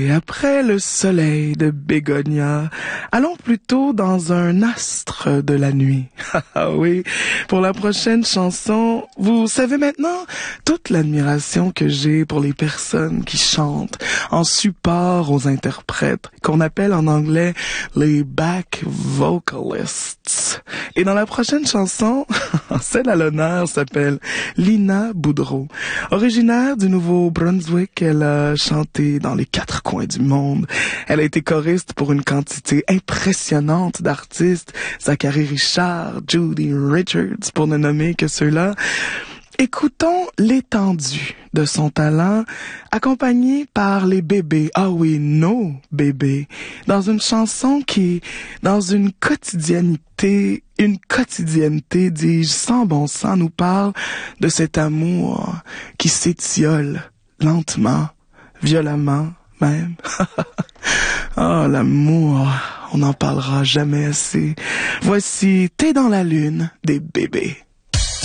Et après le soleil de Bégonia, allons plutôt dans un astre de la nuit. Ah oui, pour la prochaine chanson, vous savez maintenant toute l'admiration que j'ai pour les personnes qui chantent en support aux interprètes, qu'on appelle en anglais les back vocalists. Et dans la prochaine chanson, celle à l'honneur s'appelle Lina Boudreau. Originaire du Nouveau-Brunswick, elle a chanté dans les 4 coins du monde. Elle a été choriste pour une quantité impressionnante d'artistes, Zachary Richard, Judy Richards, pour ne nommer que ceux-là. Écoutons l'étendue de son talent, accompagné par les bébés, ah oui, nos bébés, dans une chanson qui, dans une quotidienneté, dis-je, sans bon sens, nous parle de cet amour qui s'étiole lentement, violemment même. Oh, l'amour, on n'en parlera jamais assez. Voici T'es dans la lune des bébés.